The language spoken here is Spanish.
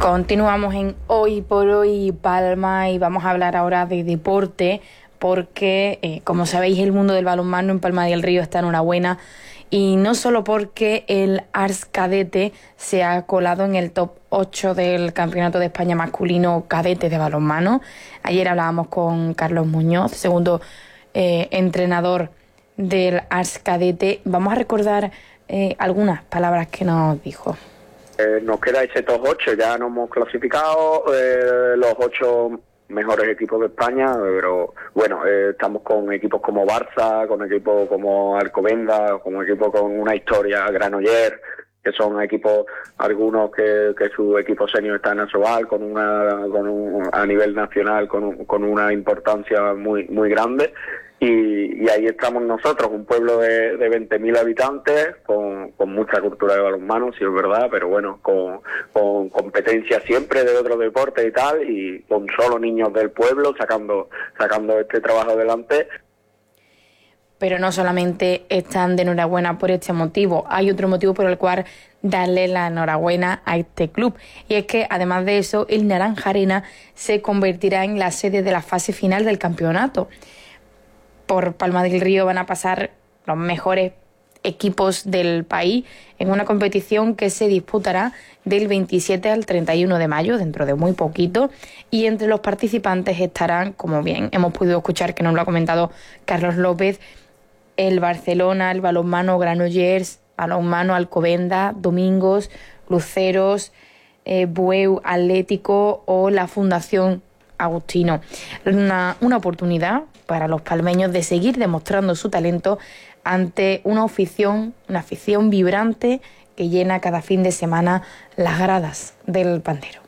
Continuamos en Hoy por Hoy Palma y vamos a hablar ahora de deporte porque, como sabéis, el mundo del balonmano en Palma del Río está enhorabuena, y no solo porque el Ars Cadete se ha colado en el top 8 del Campeonato de España masculino cadete de balonmano. Ayer hablábamos con Carlos Muñoz, segundo entrenador del Ars Cadete. Vamos a recordar algunas palabras que nos dijo. Nos queda ese top 8, ya nos hemos clasificado los 8 mejores equipos de España, pero bueno, estamos con equipos como Barça, con equipos como Alcobendas, con equipos con una historia, Granollers, que son equipos, algunos que su equipo senior está en Asobal, a nivel nacional con una importancia muy grande. Y ahí estamos nosotros, un pueblo de 20.000 habitantes, con mucha cultura de balonmano, sí es verdad, pero bueno, con competencia siempre de otros deportes y tal, y con solo niños del pueblo sacando este trabajo adelante. Pero no solamente están de enhorabuena por este motivo, hay otro motivo por el cual darle la enhorabuena a este club. Y es que, además de eso, el Naranja Arena se convertirá en la sede de la fase final del campeonato. Por Palma del Río van a pasar los mejores equipos del país en una competición que se disputará del 27 al 31 de mayo, dentro de muy poquito, y entre los participantes estarán, como bien hemos podido escuchar que nos lo ha comentado Carlos López, el Barcelona, el balonmano Granollers, balonmano Alcobendas, Domingos, Luceros, Bueu Atlético o la Fundación Agustino. Una oportunidad para los palmeños de seguir demostrando su talento ante una afición vibrante que llena cada fin de semana las gradas del Pandero.